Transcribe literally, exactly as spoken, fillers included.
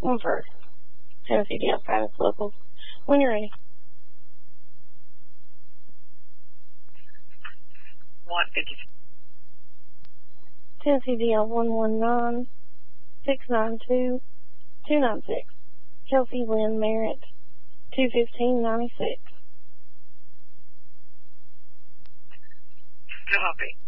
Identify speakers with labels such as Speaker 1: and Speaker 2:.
Speaker 1: One first. Tennessee D L Finest Locals. When you're ready.
Speaker 2: one fifty.
Speaker 1: Tennessee D L one one nine, six nine two, two nine six. Kelsey Lynn Merritt, two fifteen ninety-six.
Speaker 2: Copy.